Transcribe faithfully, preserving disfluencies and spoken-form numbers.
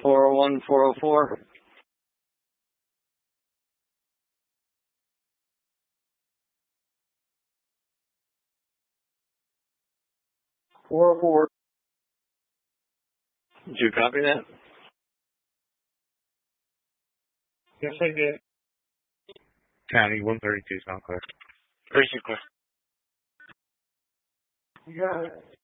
four oh one, four oh four. four oh four. Did you copy that? Yes, I did. County one thirty-two, Sound Clear. Precinct clear. You got it.